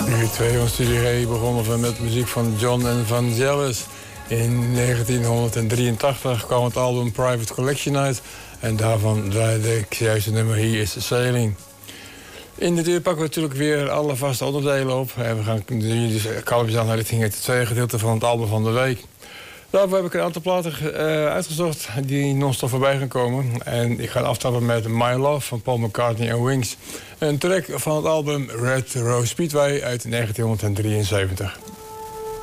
Uur 2 van Studie G begonnen we met muziek van John en Vangelis. In 1983 kwam het album Private Collection uit. En daarvan draaide ik juist het nummer Here is Sailing. In dit uur pakken we natuurlijk weer alle vaste onderdelen op. En we gaan nu dus kalmpjes aan richting het tweede gedeelte van het album van de week. Daarvoor heb ik een aantal platen uitgezocht die non-stop voorbij gaan komen. En ik ga aftrappen met My Love van Paul McCartney en Wings. Een track van het album Red Rose Speedway uit 1973.